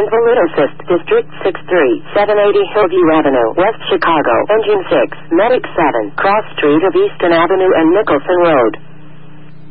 Greenville Assist, District 63, 780 Hillview Avenue, West Chicago, Engine 6, Medic 7, Cross Street of Easton Avenue and Nicholson Road.